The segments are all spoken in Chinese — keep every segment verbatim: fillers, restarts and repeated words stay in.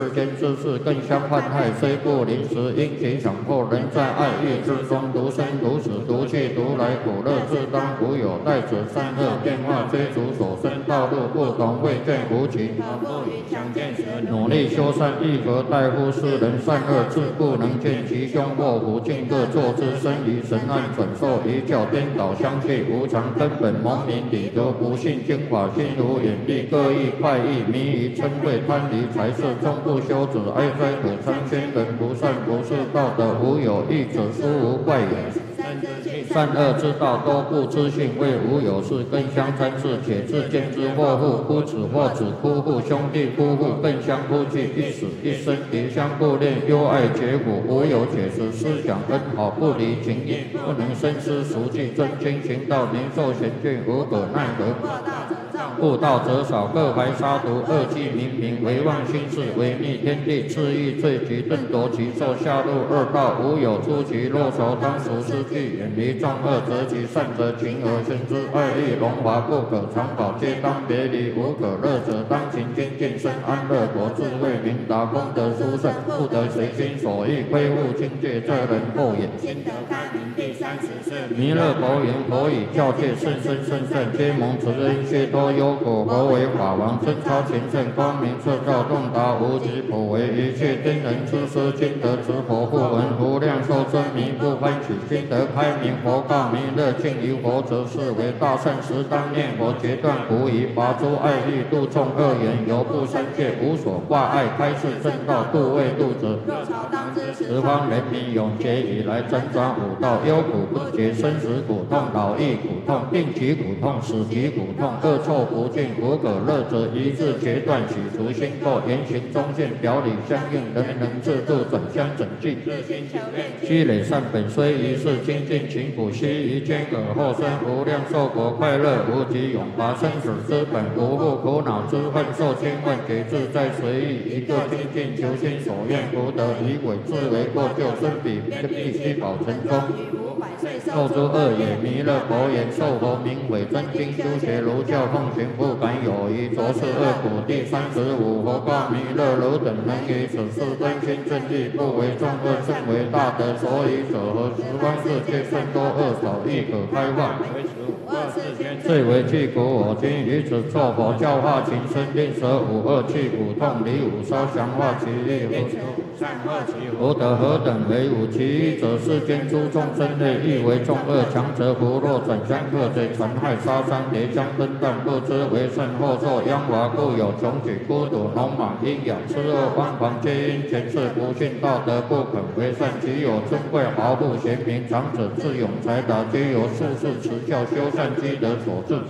世间之事更相患害，虽不临时，因其强迫，人在爱欲之中，独生独死，独去独来，苦乐自当无有。待此善恶变化，追逐所生道路不同，未见无期。不与相见时，努力修善，亦何待乎世人善恶自不能见其凶祸福，尽各作之身于神暗，转受一教颠倒相去无常，根本蒙明理得不信经法，心如眼力，各异快意，迷于嗔恚贪离财色，终不修止，哀哉可参仙人不善不是道德，无有义者，殊无怪也。善恶之道多不知性，谓无有事，更相参事，且自见之或父夫子或子夫妇兄弟夫妇，更相夫妻，一死一生，敌相不恋，忧爱结果，无有解释，思想恩好，不离情义，不能深思熟计，真经行道，年寿贤俊，无可奈何。悟道者少，各怀杀毒，恶计冥冥，唯妄心事，违逆天地，恣意罪极，顿夺其寿，下入恶道，无有出其若愁，当除失去，远离众恶，择其善者，情而生之，爱欲荣华不可长保，皆当别离，无可乐者，当勤精进，生安乐国，智慧明达，功德殊胜，不得随心所欲，亏误境界，这人后也。心得开明第三十四，弥勒佛言：佛以教戒甚深甚善，皆蒙慈恩，皆多忧苦。佛为法王，真超前圣，光明彻照，洞达无极，普为一切天人之师，今得持佛护闻，无量寿真迷不欢喜，今得开明。佛告弥勒：敬于佛者，是为大圣时，当念佛，决断无疑，拔诸爱欲，度众恶缘，犹不生戒，无所挂碍，开示正道，度未度者。十方人民永劫以来，挣扎五道，忧苦不绝，生死苦痛，老易苦痛，病疾苦痛，死疾苦痛，恶臭不尽，无可乐者，一字决断，洗除心垢，言行中现，表里相应，人人自度，转相整净。积累善本，虽一世精进勤苦，须臾间尔后生无量寿国，快乐无极，永拔生死之本，无复苦恼之恨，受千万劫自在随意，一个精进求心所愿，福德以伪自为过救，生彼必须保成中。受诸恶也，弥勒佛言：受佛名为真经，修学如教，奉行不敢有疑，着是恶苦。第三十五，佛告弥勒：汝等能于此事真心正义，不为众恶，甚为大德。所以者何？十方世界甚多恶少，亦可开化。最为具苦，我今于此作佛，教化情深，令舍五恶去苦痛，离五烧，降化其意。福德何等为五？其一者，世间诸众生类，亦为众恶，强者福弱，转相克贼，残害杀伤，叠将分断，不知为甚，后受殃华，故有穷举、孤独、聋哑、阴阳、痴恶、妄狂，皆因前世不信道德，不肯为善。其有尊贵豪富、贤明、长者、智勇、才达，皆由术士持教修善积德所致。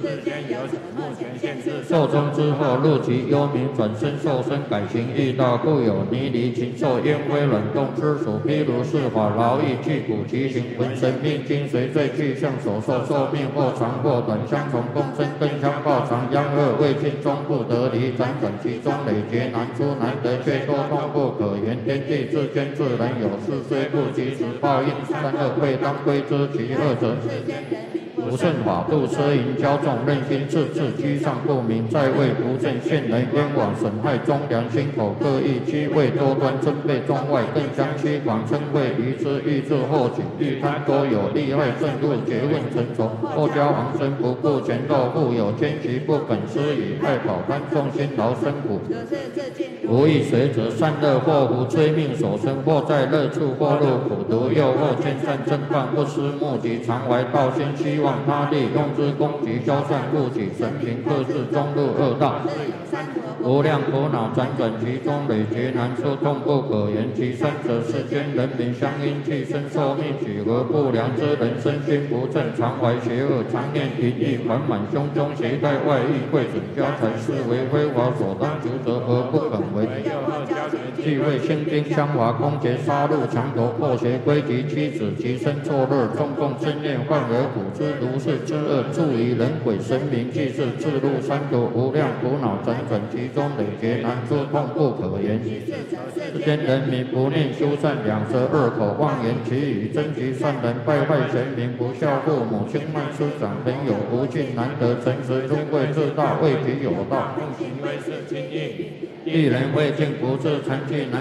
寿终之后，入其幽冥，转身受身，改行异道，故有泥离、禽兽、烟灰、卵动之属。譬如是法，劳役具骨其形，浑神命精随罪去向所受，寿命或长或短，相从共生，更相报偿。殃恶未尽，终不得离，辗转其中，累劫难出，难得却多痛不可言。天地之间，自然有事，虽不及时报应，善恶贵当归之，其恶者不顺法度，奢淫骄纵，任心自治，居上不明，在位不正，陷人冤枉，损害忠良，心口各异，欺位多端，争备中外，更相欺狂，称谓愚痴，欲自后举，欲贪多有，利害甚入，结问成仇，后交昂生，不顾前斗，富有奸奇，不肯施以爱宝贪，众辛劳生苦，无益随者，善恶祸福，催命所生，或在乐处，或入苦毒，诱惑见善正犯，不思目的，常怀道心，希望他利，用之攻击，消散故己，神平克制，终入恶道。无量苦恼辗转其中，累劫难出，痛不可言。其三者，世间人民相因气生寿命许和不良之人，身心不正，常怀邪恶，常念淫欲，缓满胸中，携带外遇，贵损家财，是为非法所当求者，而不肯为。既为心经相华，攻劫杀戮，强夺破邪归及妻子，其身作乐，众共真念，患而苦之，如是之恶，助于人鬼神明，既是自入三途，无量苦恼辗转其中，累劫难出，痛不可言。世间人民不念修善，两舌恶口，妄言其语，争其善人，败坏贤明，不孝父母，轻慢师长，朋友不敬，难得诚实，尊贵自大，为己有道，奉行威势清义。 一人未尽，不自成器。